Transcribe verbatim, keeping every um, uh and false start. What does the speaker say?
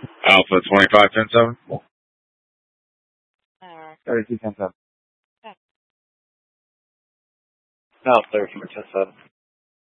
Alpha twenty-five ten seven. Uh, thirty-two ten seven. yeah. No, thirty-two ten seven.